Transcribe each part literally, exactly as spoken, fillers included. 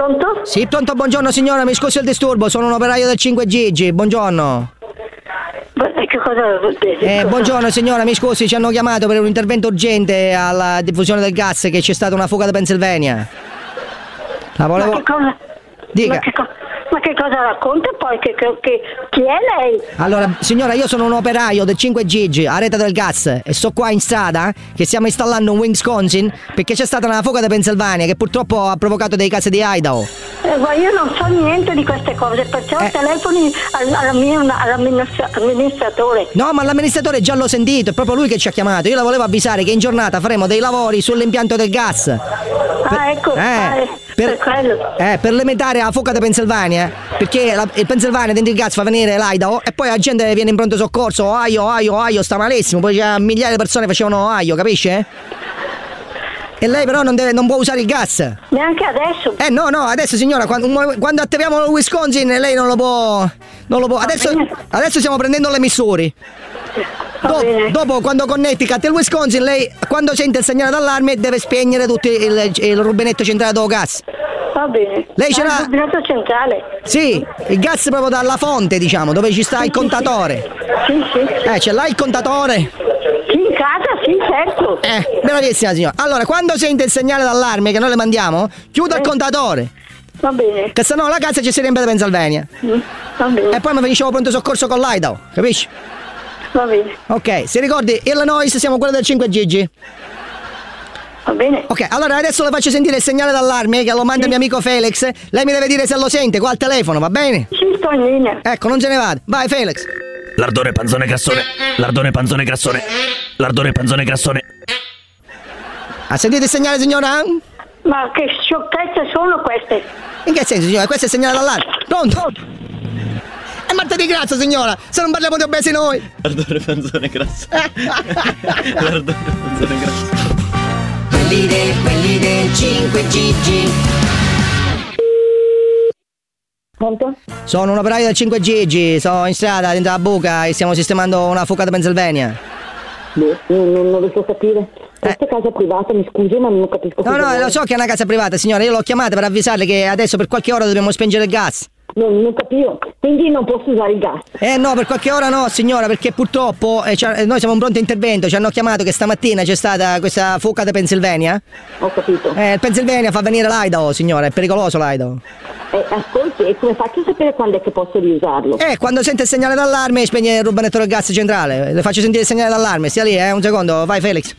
Pronto? Sì, pronto, buongiorno signora, mi scusi il disturbo, sono un operaio del cinque Gigi, buongiorno. Che cosa vuol dire? Eh, buongiorno signora, mi scusi, ci hanno chiamato per un intervento urgente alla diffusione del gas, che c'è stata una fuga da Pennsylvania. La volevo... Ma che cosa? Dica. Ma che, co- ma che cosa racconta poi? Che, che, che, chi è lei? Allora, signora, io sono un operaio del cinque Gigi a rete del gas e sto qua in strada che stiamo installando un Wisconsin perché c'è stata una fuga da Pennsylvania che purtroppo ha provocato dei casi di Idaho. Eh, guarda, io non so niente di queste cose, perciò Eh. telefoni al- alla mia- all'amministratore. No, ma l'amministratore già l'ho sentito, è proprio lui che ci ha chiamato. Io la volevo avvisare che in giornata faremo dei lavori sull'impianto del gas. Ah, ecco, eh, ah, eh, per quello. eh, per limitare la fuga da Pennsylvania, perché la, il Pennsylvania dentro il gas fa venire l'Idaho e poi la gente viene in pronto soccorso. Ohio, Ohio, Ohio sta malissimo. Poi c'è migliaia di persone che facevano Ohio, capisce? E lei però non, deve, non può usare il gas. Neanche adesso. Eh no, no, adesso signora, quando, quando attiviamo il Wisconsin lei non lo può. Non lo può. Adesso, adesso stiamo prendendo le misure. Va Do- bene. dopo, quando Connecticut e il Wisconsin, lei quando sente il segnale d'allarme deve spegnere tutto il, il rubinetto centrale del gas. Va bene. Lei ce Ah, l'ha? il rubinetto centrale. Sì, il gas proprio dalla fonte, diciamo, dove ci sta Sì, il sì, contatore. Sì, sì. Eh, ce l'ha il contatore? Sì, in casa, sì, certo. Eh, bravissima signora. Allora, quando sente il segnale d'allarme che noi le mandiamo, chiuda il Eh. contatore. Va bene. Che sennò la casa ci si riempie di Pennsylvania. Mm, Va bene. E poi mi finiscevo pronto soccorso con l'Idaho, capisci? Va bene. Ok, si ricordi, Illinois siamo quelli del cinque Gigi. Va bene. Ok, allora adesso le faccio sentire il segnale d'allarme che lo manda il mio amico Felix. Lei mi deve dire se lo sente qua al telefono, va bene? Ci sto in linea. Ecco, non se ne vada. Vai Felix. Lardone, panzone, grassone. Lardone, panzone, grassone. Lardone, panzone, grassone. Ha sentito il segnale, signora? Ma che sciocchezze sono queste? In che senso, signora? Questo è il segnale d'allarme. Pronto? È martedì grasso, signora! Se non parliamo di obesi noi! Lardone, panzone, grassone. Lardone, panzone, grassone. Quelli del, quelli del cinque Gigi. Pronto? Sono un operaio del cinque Gigi, sono in strada dentro la buca e stiamo sistemando una fuga da Pennsylvania. Boh, non, non, non riesco a capire. Questa è casa privata, mi scusi, ma non capisco. No, cosa no, vuole. lo so che è una casa privata, signora, io l'ho chiamata per avvisarle che adesso per qualche ora dobbiamo spengere il gas. Non, non capivo. Quindi non posso usare il gas. Eh no, per qualche ora no, signora, perché purtroppo eh, c'ha- eh, noi siamo in pronto intervento, ci hanno chiamato che stamattina c'è stata questa fuga da Pennsylvania. Ho capito. Eh, il Pennsylvania fa venire l'Idaho, signora, è pericoloso l'Idaho. Eh, ascolti, e come faccio a sapere quando è che posso riusarlo? Eh, quando sente il segnale d'allarme spegne il rubinetto del gas centrale. Le faccio sentire il segnale d'allarme, stia lì, eh, un secondo, vai Felix.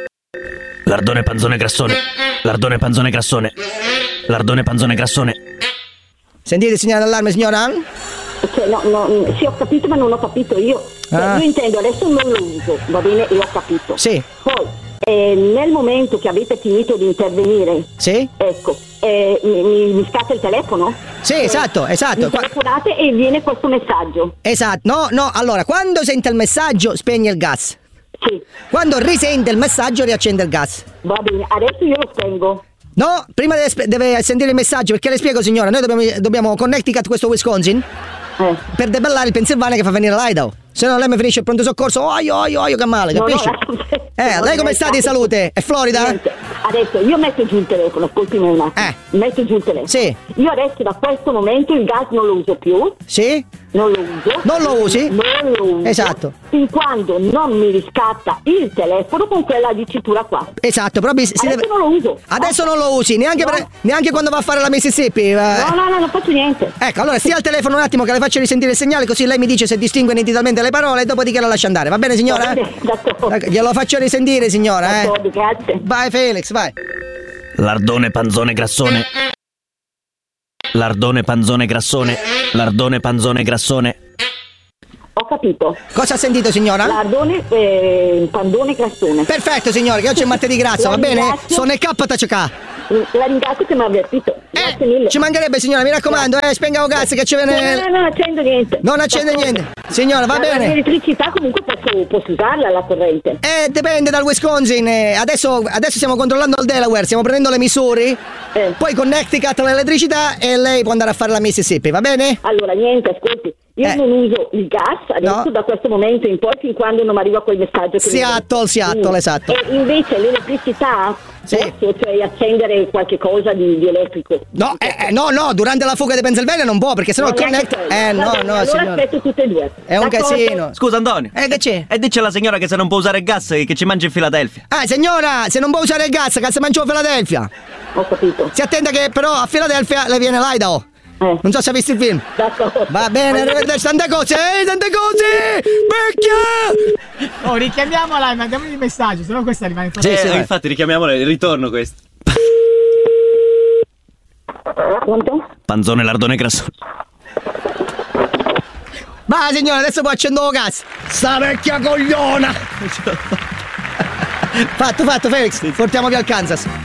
Lardone, panzone, grassone. Lardone, panzone, grassone. Lardone, panzone, grassone. Sentite il segnale d'allarme, signora? Cioè, no, no, sì, ho capito, ma non ho capito io. Cioè, Ah. io intendo, adesso non lo uso, va bene, e ho capito. Sì. Poi, eh, nel momento che avete finito di intervenire, Sì? ecco, eh, mi, mi- mi scatta il telefono? Sì, esatto, esatto. Mi Qua- telefonate e viene questo messaggio. esatto, no, no, allora, quando sente il messaggio spegne il gas. Sì, Quando risente il messaggio riaccende il gas. va bene, adesso io lo spengo. No, prima deve, spe- deve sentire il messaggio, perché le spiego signora, noi dobbiamo, dobbiamo Connecticut questo Wisconsin Eh. per debellare il Pennsylvania che fa venire l'Idaho. Se no lei mi finisce il pronto soccorso, oio, oio, oio, che male, No, no, capisci? lascia- Eh, lei come sta di salute? È Florida? Niente. Adesso io metto giù il telefono, ascoltimi un attimo. Eh. Metto giù il telefono. Sì. Io adesso da questo momento il gas non lo uso più. Sì? Non lo uso. Non lo usi? Non lo uso. Esatto. Fin quando non mi riscatta il telefono con quella dicitura qua. Esatto, però bis- si Adesso deve... non lo uso. Adesso non lo usi, neanche, No. per- neanche quando va a fare la Mississippi. eh. No, no, no, non faccio niente. Ecco, allora stia al telefono un attimo che le faccio risentire il segnale, così lei mi dice se distingue nitidamente le parole e dopodiché la lascia andare. Va bene, signora? Va bene, d'accordo. Ecco, glielo faccio risentire, signora, eh. D'accordo, grazie. Vai Felix, vai. Lardone, panzone, grassone. Lardone, panzone, grassone. Lardone, panzone, grassone. Ho capito. Cosa ha sentito, signora? Lardone, eh, pandone, grassone. Perfetto, signore, che oggi è martedì grasso, va La bene? ringrazio. Sono il K T C K. La ringrazio che mi ha avvertito. Grazie mille. Ci mancherebbe, signora, mi raccomando, eh, spenga il gas che ci No, no, viene... no, non accendo niente. Non accende D'accordo. niente. Signora, va La- bene. L'elettricità comunque posso, posso usarla, la corrente. Eh, dipende dal Wisconsin. eh, Adesso, adesso stiamo controllando il Delaware, stiamo prendendo le misure. Eh. Poi Connecticut l'elettricità e lei può andare a fare la Mississippi, va bene? Allora, niente, ascolti. Io Eh. non uso il gas adesso No. da questo momento in poi fin quando non mi arriva quel messaggio che mi- Seattle, Seattle, Mm. esatto. E invece l'elettricità Sì. Posso, cioè accendere qualche cosa di, di elettrico? No, eh, eh, no, no, durante la fuga di Pennsylvania non può, perché sennò il connect. Eh, no, Vabbè, no, allora signora. aspetto tutte e due. È un D'accordo? casino. Scusa Antonio. Eh, che c'è? E dice alla signora che se non può usare il gas che ci mangia in Filadelfia. Ah, signora, se non può usare il gas, cazzo mangiò a Filadelfia. Ho capito. Si attenda che però a Filadelfia le viene l'Idaho. Eh. Non so se ha visto il film. D'accordo. Va bene, arrivederci, tante cose, eh, tante cose! Vecchia! Oh, richiamiamola e mandiamogli il messaggio, sennò questa rimane in Sì, sì, vai. infatti richiamiamolo il ritorno questo. Pronto? Panzone lardone grassone. Va signora, adesso poi accendo il gas. Sta vecchia cogliona! Fatto, fatto, Felix, portiamo via al Kansas.